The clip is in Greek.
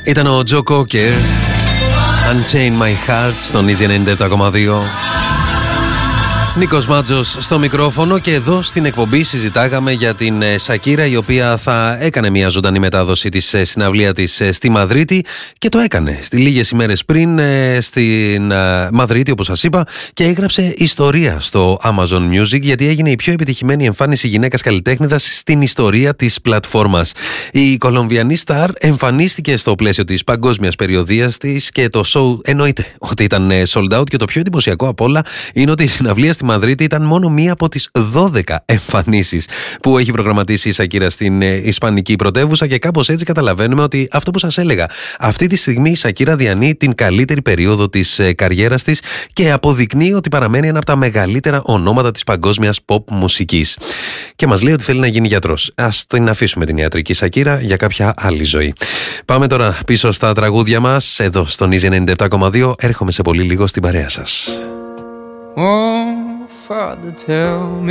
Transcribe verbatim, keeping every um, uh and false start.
Ήταν ο Τζο Κόκερ, Unchain My Heart, στον Easy ενενήντα επτά κόμμα δύο. Νίκος Μάτζος στο μικρόφωνο και εδώ στην εκπομπή συζητάγαμε για την Σακύρα, η οποία θα έκανε μια ζωντανή μετάδοση της συναυλία της στη Μαδρίτη και το έκανε λίγες ημέρες πριν στην Μαδρίτη, όπως σας είπα, και έγραψε ιστορία στο Amazon Music, γιατί έγινε η πιο επιτυχημένη εμφάνιση γυναίκας καλλιτέχνηδας στην ιστορία της πλατφόρμας. Η Κολομβιανή Σταρ εμφανίστηκε στο πλαίσιο της παγκόσμιας περιοδίας της και το show εννοείται ότι ήταν sold out, και το πιο εντυπωσιακό απ' όλα είναι ότι η συναυλία στη Μαδρίτη ήταν μόνο μία από τις δώδεκα εμφανίσεις που έχει προγραμματίσει η Σακύρα στην ισπανική πρωτεύουσα, και κάπως έτσι καταλαβαίνουμε ότι αυτό που σας έλεγα, αυτή τη στιγμή η Σακύρα διανύει την καλύτερη περίοδο της καριέρας της και αποδεικνύει ότι παραμένει ένα από τα μεγαλύτερα ονόματα της παγκόσμιας pop μουσικής. Και μας λέει ότι θέλει να γίνει γιατρός. Ας την αφήσουμε την ιατρική Σακύρα για κάποια άλλη ζωή. Πάμε τώρα πίσω στα τραγούδια μας, εδώ στον Easy ενενήντα επτά κόμμα δύο. Έρχομαι σε πολύ λίγο στην παρέα σας. Oh, Father, tell